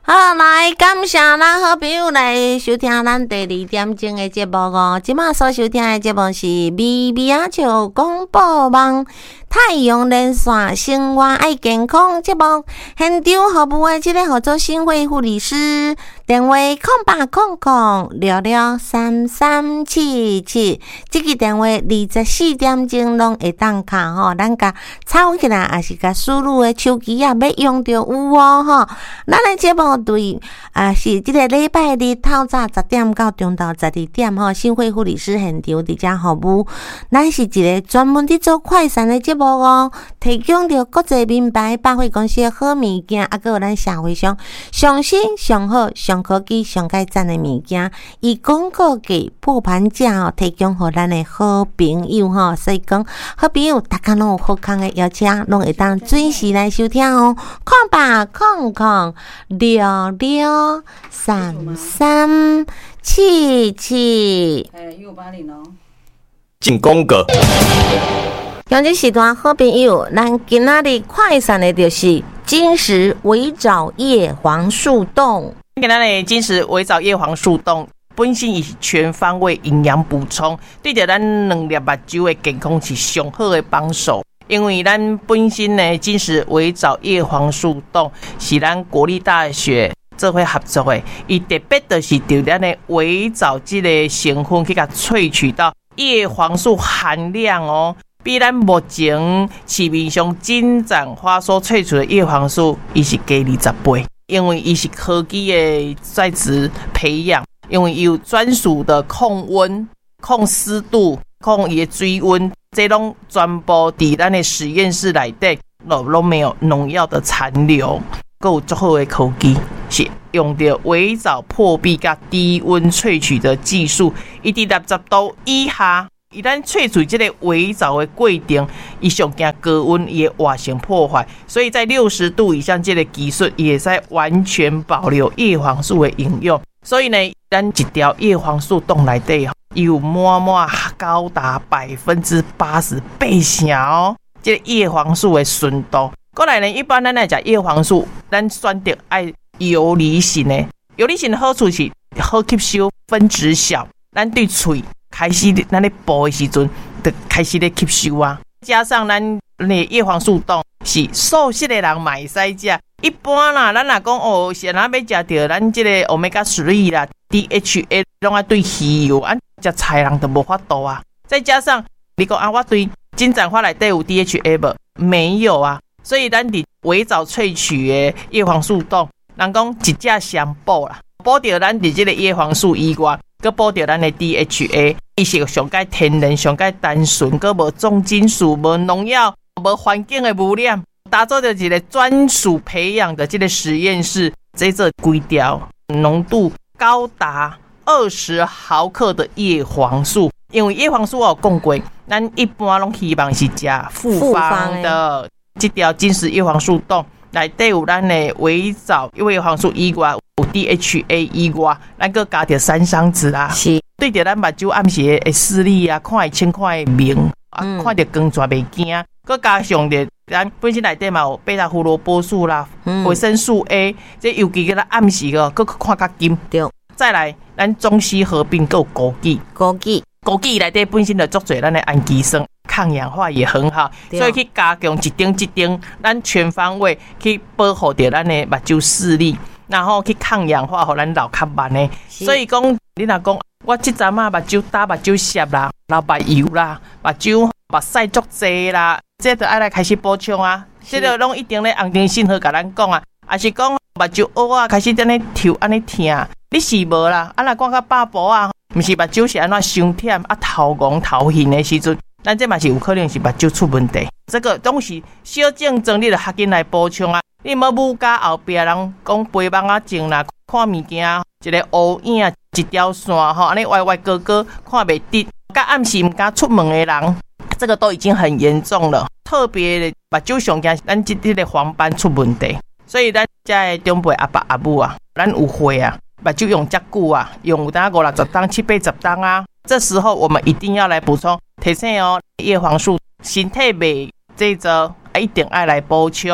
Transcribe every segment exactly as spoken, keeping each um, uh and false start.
好，来感谢咱好朋友来收听咱第二点钟的节目哦。今麦所收听的节目是微微仔笑广播网太阳连线生活爱健康节目，现场服务的这个合作新会护理师，电话空八空空六六三三七七，这个电话二十四点钟拢会当卡吼，咱甲抄起来，也是甲输入的手机啊，要用到有哦吼。咱的节目对啊是这个礼拜日透早十点到中昼十二点吼，新会护理师现场伫遮服务，咱是一个专门伫做快闪的节目哦，提供着国际名牌百货公司的好物件，啊，还有咱社会上上新、上好、上科技、上界赞的物件，以广告给破盘价哦，提供给咱的好朋友吼。所以讲，好朋友大家拢有好康的邀请，拢会当准时来收听哦。看吧，看看六六三三七七， 哎，一五八零哦， 进宫格。 用这时段好朋友，咱今仔日快闪的就是金石维藻叶黄素冻。 今仔日金石维藻叶黄素冻本身是全方位营养补充，对着咱两粒目睭的健康是上好的帮手。因为咱本身呢金石维藻叶黄素冻是咱国立大学做伙合作的，伊特别就是对咱的维藻这个成分去甲萃取到叶黄素含量哦。比咱目前市面上金盏花所萃取的叶黄素，伊是加二十倍，因为伊是科技的在职培养，因为伊有专属的控温、控湿度、控伊的水温，这拢全部伫咱的实验室内底，都都没有农药的残留，还有足好的科技，是用到维藻破壁甲低温萃取的技术，伊伫六十度以下。一旦萃取这个维藻的过程，伊上惊高温，伊会活性破坏，所以在六十度以上这个技术也在完全保留叶黄素的营养。所以呢，咱一条叶黄素冻内底有满满高达百分之八十倍成哦，这个叶黄素的纯度。过来呢，一般咱来食叶黄素，咱选择爱游离型的，游离型的好处是好吸收，分子小，咱对喙。开始咱咧补的时阵，就开始咧吸收啊。加上咱咧叶黄素冻是素食的人嘛会使食。一般啦，咱若讲哦，是若要食到咱这个 omega 三 啦 ，D H A 拢爱对鱼油，按食菜人都无法度啊。再加上你讲啊，我对金盏花内底有 D H A 无？没有啊。所以咱伫维藻萃取的叶黄素冻，人讲一只相补啦，补到咱伫这个叶黄素以外。佮补到咱的 D H A， 伊是上界天然、上界单纯，佮无重金属、无农药、无环境的污染，打造着一个专属培养的这个实验室，这做规条浓度高达二十毫克的叶黄素。因为叶黄素我有讲过，咱一般拢希望是食复方的，这条金石叶黄素冻内底有咱的维藻叶黄素以外。有 D H A 以外，咱搁加着山桑子啦，是对着咱目睭暗时的视力啊，看会清看会明，啊，嗯、看着光线袂惊，搁加上着咱本身内底嘛有贝塔胡萝卜素啦，维、嗯、生素 A， 这尤其个咱暗时个，搁看较金。对，再来咱中西合并，搁有枸杞，枸杞，枸杞内底本身就足侪咱的氨基酸。抗氧化也很好，所以去加强一丁一丁，咱全方位去保护着咱的目睭视力。然后去抗氧化，互咱老较慢的。所以讲，你若讲我即阵啊，目睭打目睭涩啦，流目油啦，目睭目屎足济啦，这就爱来开始补充啊。这个拢一定咧红灯信号甲咱讲啊，也是讲目睭乌啊，开始安尼跳安尼疼，你是无啦？啊，若讲较饱饱啊，毋是目睭是安怎伤忝啊，头晕头晕的时阵，咱这嘛是有可能是目睭出问题。这个东西小症状你就较紧来补充啊。你无母家后壁人讲背膀啊正啦，看物件一个乌影一条线吼，安尼歪歪高高看袂直，甲暗时毋敢出门的人，这个都已经很严重了。特别的目睭上惊咱即个黄斑出问题，所以咱遮的长辈阿爸阿母啊，咱有血啊，目睭用遮久啊，用有当五六十当七八十当啊，这时候我们一定要来补充提醒哦，叶黄素身体袂这个一定爱来补充。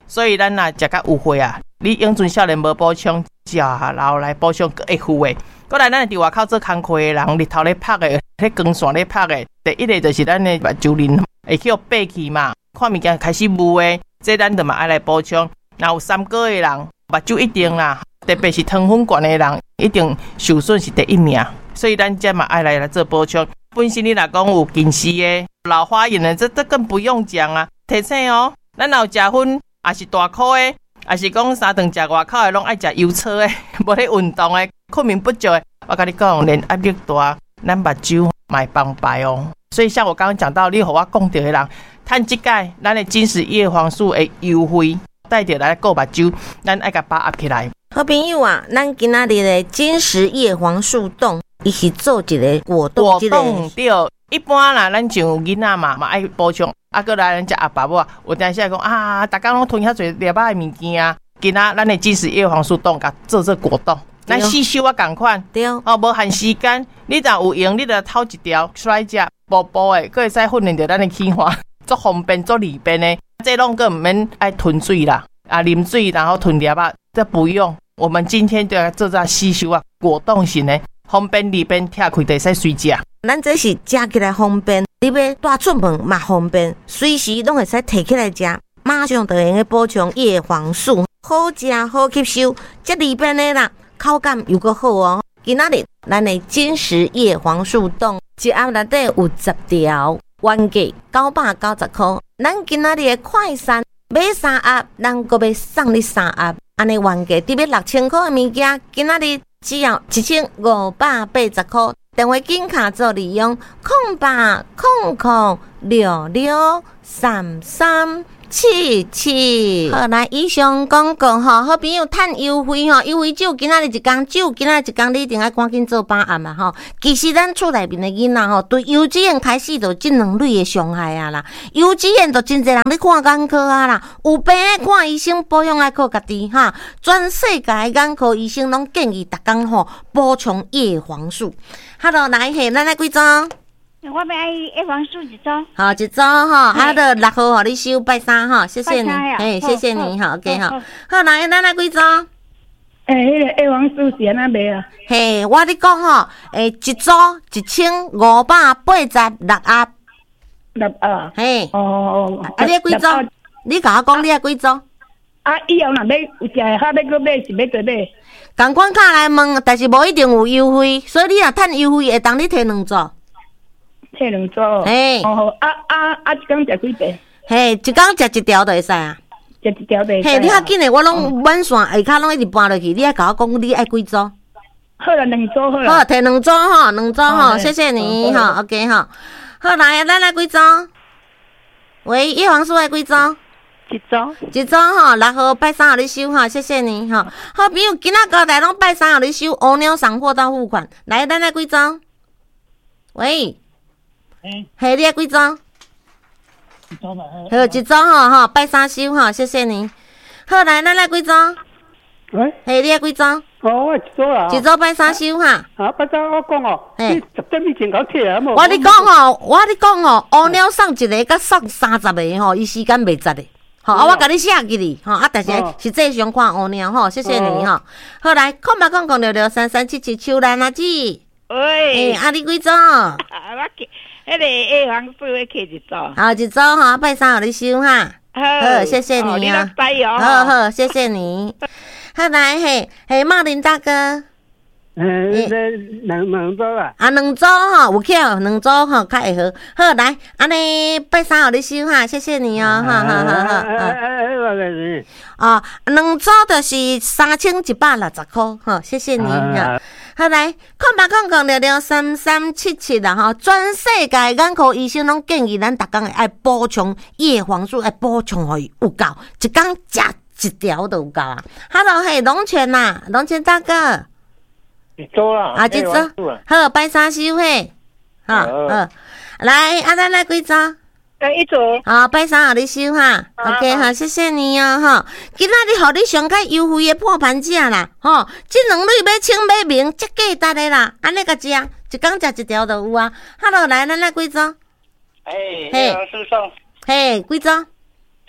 所以咱若食较有血啊，你养存少年无补充，食老来补充佫会负的。过来，咱伫外口做工课的人，日头咧晒的，迄光线咧晒的，第一个就是咱的目睭鳞会去互闭去嘛，看物件开始雾的，这咱就嘛爱来补充。若有三高的人，目睭一定啦，特别是糖分高的人，一定受损是第一名。所以咱这嘛爱来来做补充。本身你若讲有近视的、老花眼的，这这更不用讲啊，提醒哦。咱有食薰，也是大颗的，也是讲三顿食外口的，拢爱食油炒的，无咧运动的，睡眠不足的。我跟你讲，连压力大，咱目睭嘛会崩败哦。所以像我刚刚讲到，你和我讲到的人，趁即届咱的金石叶黄素的优惠，带着来顾目睭，咱爱甲把握起来。 好朋友啊，咱今仔日的金石叶黄素冻，伊是做一个果冻， 果冻对。一般啦，咱像囡仔嘛，嘛爱补充。啊，过来咱食阿爸母，有当时讲啊，逐工拢吞遐侪粒仔的物件啊。今仔咱的金石叶黄素冻，甲做做果冻，咱吸收啊共款。 对， 哦，无限时间，你若有用，你著偷一条甩食，薄薄的，佫会使训练着咱的气化，足方便足利便的。这拢佫毋免爱吞水啦，啊，啉水然后吞粒仔，这不用。我们今天就要做这吸收啊，果冻型的，方便利便，拆开就会使随食。 咱这是食起来方便，你要带出门嘛方便，随时拢会使摕起来食，马上就用个补充叶黄素，好食好吸收，这利便的啦，口感又够好哦。今仔日咱的金石叶黄素冻，一盒内底有十条，原价九百九十块。咱今仔日的快餐买三盒，咱阁要送你三盒，安尼原价得要六千块的物件，今仔日只要一千五百八十块。电话紧卡做利用空八空空六六三三七七。好，来以上广告吼，好朋友趁优惠吼，优惠只有今仔日一工，只有今仔日一工，你一定要赶紧做把握嘛吼。其实咱厝内面的囡仔吼，对幼稚园开始就即两类的伤害啊啦。幼稚园就真侪人咧看眼科啊啦，有病爱看医生，保养爱靠家己哈。全世界的眼科医生拢建议逐工吼补充叶黄素。Hello， 来嘿，咱来几张？ 我买叶黄素一张。 好，一张哈，啊，就六号互你收拜三哈，谢谢你，嘿，谢谢你，好 ，OK 哈。好，来，咱来几张？ 诶，迄个叶黄素是安怎卖啊？ 嘿，我咧讲吼，诶，一组一千五百八十六盒。 六盒。嘿。哦哦。 啊，你几张？你甲我讲，你几张？ 啊，以后若要有食的，还要搁买是要倒买？ 共款卡来问，但是无一定有优惠，所以你若趁优惠，会当你摕两组。 摕两组。 嘿。 哦，啊啊啊！一工食几条？ 嘿，一工食一条就会使啊。 食一条就会使。 嘿，你较紧的，我拢晚线下骹拢一直搬落去，你爱甲我讲，你爱几组？ 好啦，两组好啦。 好，摕两组吼，两组吼，谢谢你吼 ，OK 吼。好，来，咱来几组？喂，叶黄素爱几组？ 一组， 一组吼，六号拜三互你收吼，谢谢你吼。好朋友，今仔交代拢拜三互你收，乌鸟送货到付款。来，咱来几组？喂， 嗯， 嘿，你爱几组？ 一组吧。 好，一组吼吼，拜三收吼，谢谢你。好，来，咱来几组？ 喂， 嘿，你爱几组？ 哦，我一组啦。 一组拜三收哈。 啊，拜三我讲哦，你十点以前搞摕啊，无？ 我你讲吼，我你讲吼，乌鸟送一个，甲送三十个吼，伊时间袂值的。好，啊，我甲你写记哩，吼，啊，但是实际上看乌鸟吼，谢谢你吼。好来，空八空空六六三三七七，秋兰阿姊。 喂， 诶，啊，你几组？ 我去，迄个叶黄素要摕一组。 好，一组吼，拜三互你收哈。好，谢谢你啊。好好，谢谢你。好来，嘿，嘿，茂林大哥。 嗯，两两组啊。 啊，两组吼，有巧，两组吼，较会好。好来，安尼拜三互你收哈，谢谢你哦，哈哈哈哈。啊，两组就是三千一百六十块，吼，谢谢你哈。好来，空八空空六六三三七七啦吼，全世界眼科医生拢建议咱逐工爱补充叶黄素，爱补充互伊有够，一工食一条就有够啊。Hello， 嘿，龙泉呐，龙泉大哥。 一组啦， 啊，一组，好，拜三收嘿，好，好，来，啊，咱来几组？ 呃，一组。 好，拜三互你收哈 ，OK， 好，谢谢你哦，哈，今仔日互你上较优惠的破盘价啦，吼，这两类买清买明，这价值的啦，安尼个食，一工食一条就有啊。Hello，来，咱来几组？ 哎，叶黄素送。 嘿，几组？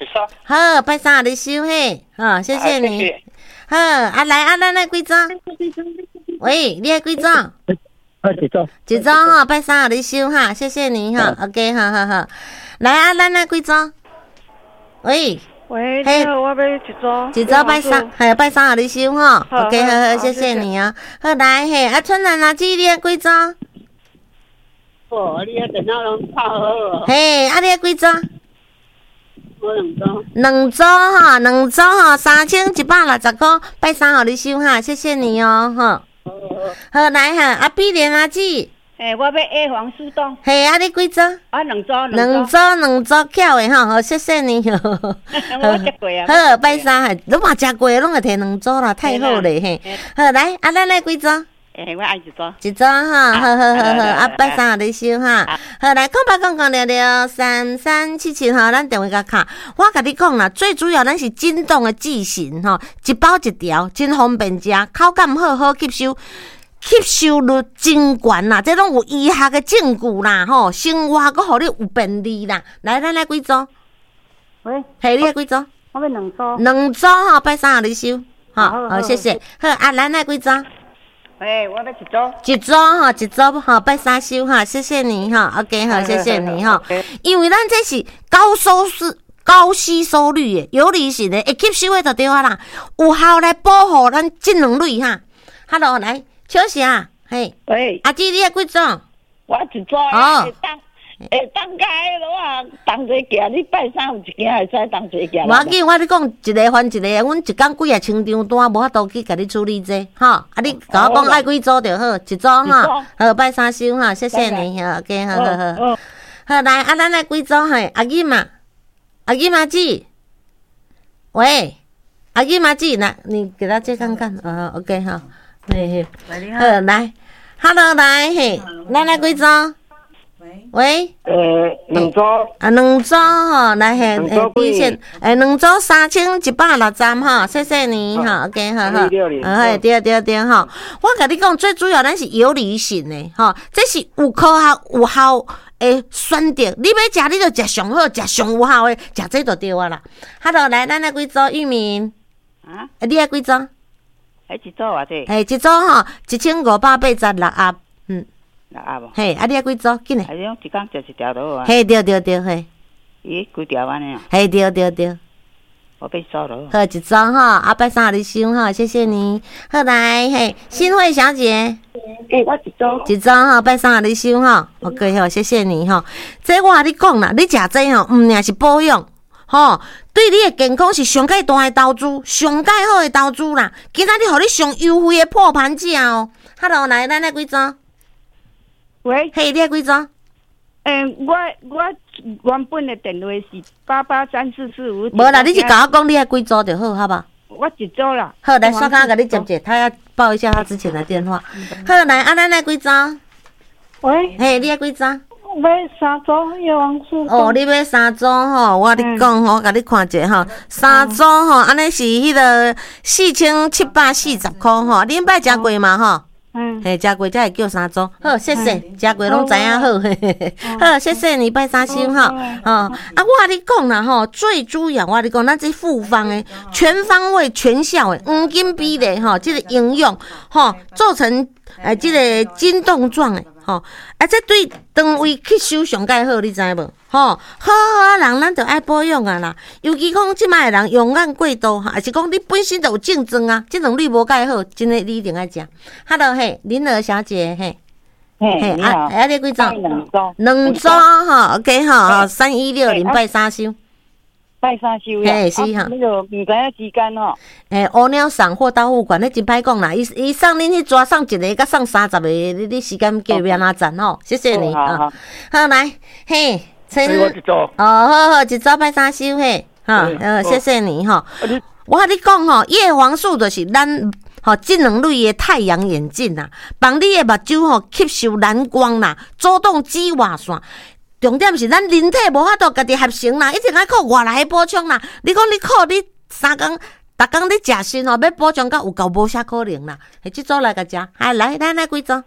一组。 好，拜三你收嘿，好，谢谢你。 谢谢好，啊来啊，咱来几张？喂，你爱几张？ 二十组。 一张哈，拜三你收哈，谢谢你哈。OK， 好好好。来啊，咱来几张？喂。 喂， 嘿你好，我要一组。 一周拜三，系拜三你收吼。OK， 好好，谢谢你啊。好来嘿，啊春兰阿姊，你爱几张？ 哦，你迄电脑拢拍好哦。 嘿，啊你爱几张？ 我两张。 两组哈，两组哈，三千一百六十块，拜三互你收哈，谢谢你哦，吼。好来哈，阿碧莲阿姊。 诶，我要 A 黄速冻。 嘿，啊你几组？ 啊，两组， 两组两组巧的吼，好谢谢你哦。 我食过啊。 好，拜三嘿，拢嘛食过，拢会摕两组啦，太好咧嘿。好来，啊咱来几组？ 诶，我爱一组。 一组哈，好好好好，啊拜三互你收哈。好来，空白空空了了三三七七哈，咱电话甲卡。我甲你讲啦，最主要咱是震动的剂型吼，一包一条，真方便食，口感好，好吸收。吸收率真悬啦，这拢有医学的证据啦，吼，生活阁互你有便利啦。来，咱来几组？ 喂， 嘿，你来几组？ 我要两组。 两组吼，拜三互你收，吼，好，谢谢。好，啊，咱来几组？ 诶，我要一组。 一组吼，一组吼，拜三收哈，谢谢你哈 ，OK 好，谢谢你哈。因为咱这是高收视、高吸收率的、有理性的，会吸收的就对啊啦，有效来保护咱智能率哈。Hello， 来。笑啥？嘿， 喂， 阿姊，你爱几种？ 我一组哦会当会当解咯啊，当做行，你拜三有一件会使当做行。 无要紧，我你讲一个还一个，阮一工几啊千张单，无法度去甲你处理这，吼。啊，你甲我讲爱几组就好，一组哈，好拜三收哈，谢谢你，好 ，OK， 好好好，好来，啊，咱来几组嘿？阿姨嘛，阿姨嘛姊，喂，阿姨嘛姊，来，你给他借看看，啊 ，OK 哈。嘿嘿，好来 ，Hello 来嘿，咱来几组？喂喂， 呃，两组。 啊，两组吼，来嘿，诶，底线，诶，两组三千一百六十哈，谢谢你哈 ，OK， 好好，啊，嘿，对对对哈，我甲你讲，最主要咱是有理性的哈，这是有科学有效诶选择，你要食你就食上好，食上有效的，食这就对啊啦。Hello 来，咱来几组玉米？ 啊， 你爱几组？ 诶，一组偌济？ 嘿，一组吼，一千五百八十六盒，嗯， 六盒无？ 嘿，啊，你爱几组？紧嘞？ 啊，你讲一工食一条就好啊。 嘿，对对对，嘿， 咦，几条安尼啊？ 嘿，对对对， 我八组了。 好，一组吼，阿拜三你收吼，谢谢你。好来，嘿，新慧小姐， 诶，我一组。 一组吼，拜三你收吼 ，OK 吼，谢谢你吼。这我甲你讲啦，你食这吼，毋仅是保养。吼，对你的健康是上介大的投资，上介好的投资啦。今仔日互你上优惠的破盘价哦。Hello， 来，咱来几组？ 喂， 嘿，你爱几组？ 诶，我我原本的电话是八八三四四五。 无啦，你是甲我讲你爱几组就好，好吧？ 我一组啦。 好，来，刷卡给你接接，他要报一下他之前的电话。好，来，啊，咱来几组？ 喂， 嘿，你爱几组？ 买三组叶黄素。 哦，你买三组吼，我跟你讲吼，我甲你看者吼，三组吼，安尼是迄个四千七百四十块吼，恁捌食过嘛吼？嗯，嘿，食过才会叫三组。好，谢谢，食过拢知影好，嘿嘿嘿。好，谢谢你拜三收吼，哦，啊，我跟你讲啦吼，最主要我跟你讲，咱这复方诶，全方位、全效诶，黄金比例吼，这个营养吼，做成诶，这个筋动状诶。吼，啊，这对肠胃吸收上介好，你知无？吼，好好啊，人咱着爱保养啊啦。尤其讲即摆人用眼过度，还是讲你本身就有竞争啊，竞争力无介好，真诶你一定爱食。Hello， 嘿，林儿小姐，嘿， 嘿，你好， 啊，你几组？ 两组， 两组吼 ，OK 吼，三一六零拜三收。 拜三收呀， 嘿是哈， 那个唔知影时间吼。 诶，乌鸟送货到付款，你真歹讲啦。伊伊送恁去抓送一个，甲送三十个，你你时间叫要哪赞吼？谢谢你啊。好来，嘿，陈，哦，好好，一组拜三收嘿，哈，呃，谢谢你哈。我甲你讲吼，叶黄素就是咱吼智能类的太阳眼镜啦，帮你的目睭吼吸收蓝光啦，阻断紫外线。重点是咱人体无法度家己合成啦，一定爱靠外来补充啦。你讲你靠你三工，逐工你食鋅吼，要补充到有够无啥可能啦。系即组来甲食，哎来，咱来几组？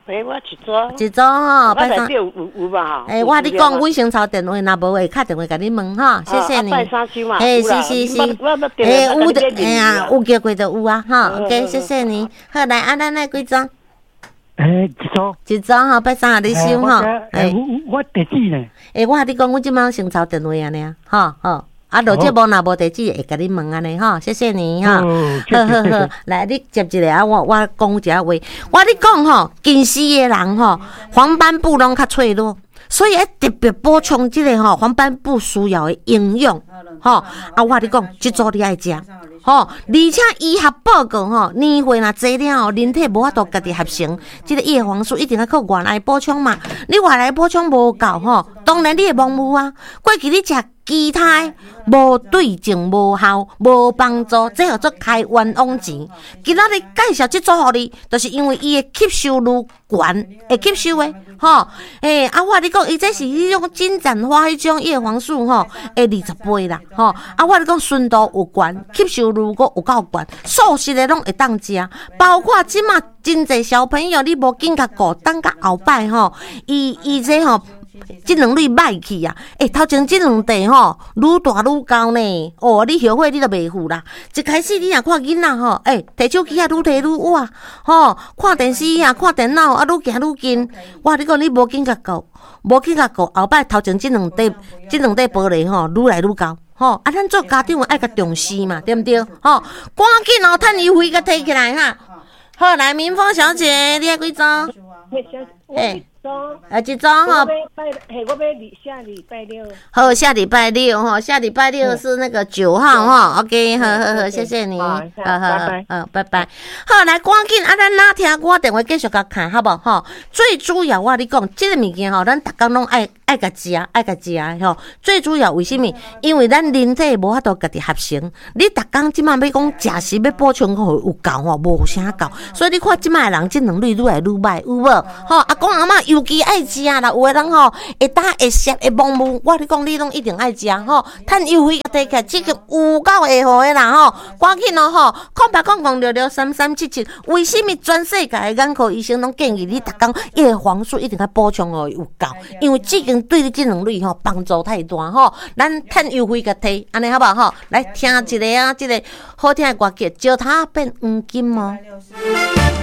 诶，我一组， 一组吼， 我拜三。 内底有有有吧吼。 诶，我你讲，阮先抄电话，若无会敲电话甲你问吼，谢谢你。 拜三收嘛。 诶，是是是。诶，有的，哎呀，有叫过就有啊，吼。OK，谢谢你。好，来，啊，咱来几组？ 诶，一组。 一组吼，拜三啊，你收吼。 诶，我我地址呢？ 诶，我你讲，阮即摆先抄电话安尼啊，吼吼。啊，落节无若无地址会甲你问安尼吼，谢谢你吼。好好好，来你接一个啊，我我讲一下话，我你讲吼，近视的人吼，黄斑部拢较脆弱。所以要特别补充这个吼黄斑部需要的营养，吼啊！我你讲，这组你爱食，吼，而且医学报告吼，年岁若济了后，人体无法度家己合成，这个叶黄素一定要靠外来补充嘛。你外来补充无够吼，当然你会盲目啊。过去你食鸡胎无对症无效无帮助，这叫做开冤枉钱。今仔日介绍这组互你，就是因为伊的吸收率悬，会吸收的，吼。诶、欸，啊，我你讲，伊这是迄种金盏花迄种叶黄素吼，会二十倍啦，吼。啊，我你讲纯度有悬，吸收率个有够悬，素食的拢会当食，包括即马真侪小朋友，你无紧甲顾，等甲后摆吼，伊伊这吼。这两类歹去啊！诶、欸，头前这两地吼，愈大愈高呢。哦，你后悔你都袂付啦。一开始你若看囡仔吼，诶、欸，摕手机啊，愈摕愈晚，吼，看电视啊，看电脑啊，愈行愈近。我你讲你无紧甲顾，无紧甲顾，后摆头前这两块这两块玻璃吼，愈来愈高。吼，啊，咱做家长爱甲重视嘛，对毋对？吼，赶紧哦，趁优惠甲摕起来哈。好，来，民芳小姐，你爱几张？诶。啊，一张哈， 嘿，我要下礼拜六。 好，下礼拜六哈，下礼拜六是那个九号哈。OK， 好好好，谢谢你，好好好，嗯，拜拜。好，来赶紧啊，咱哪听我电话继续甲看，好不好？最主要我你讲，这个物件吼，咱逐工拢爱爱甲食，爱甲食吼。最主要为什么？因为咱人体无法度家己合成，你逐工即马要讲食食要补充好有够吼，无啥够，所以你看即马人这两类愈来愈歹，有无？吼，阿公阿嬷。尤其爱食啦，有诶人吼会打会涩会盲目，我你讲你拢一定爱食吼，趁优惠摕起来，即个有够会好诶啦吼，赶紧哦吼，空白空空六六三三七七，为什么全世界诶眼科医生拢建议你逐工叶黄素一定要补充哦有够，因为即个对你即两类吼帮助太大吼，咱趁优惠甲摕，安尼好不好吼？来听一个啊，即个好听诶歌曲，石头变黄金哦。